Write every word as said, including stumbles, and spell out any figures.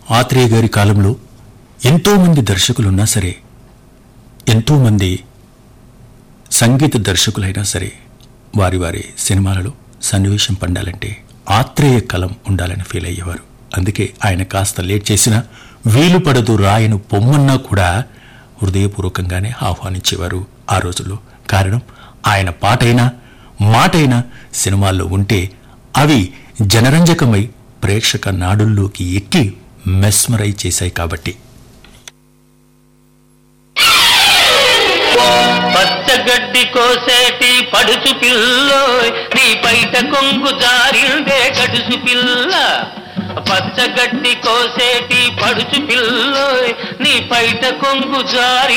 ఆత్రేయ గారి కాలంలో ఎంతోమంది దర్శకులున్నా సరే, ఎంతోమంది సంగీత దర్శకులైనా సరే, వారి వారి సినిమాలలో సన్నివేశం పండాలంటే ఆత్రేయ కలం ఉండాలని ఫీల్ అయ్యేవారు. అందుకే ఆయన కాస్త లేట్ చేసినా, వీలు పడదు రాయను పొమ్మన్నా కూడా హృదయపూర్వకంగానే ఆహ్వానించేవారు ఆ రోజుల్లో. కారణం, ఆయన పాటైనా మాటైనా సినిమాల్లో ఉంటే అవి జనరంజకమై ప్రేక్షక నాడుల్లోకి ఎక్కి మెస్మరైజ్ చేశాయి కాబట్టి. పచ్చగడ్డి కోసేటి పడుచు పిల్లోయ్, నీ బయట కొంగు జారిందే గడుసు పిల్ల. పచ్చగడ్డి కోసేటి పడుచు పిల్లోయ్, నీ బయట కొంగు జారి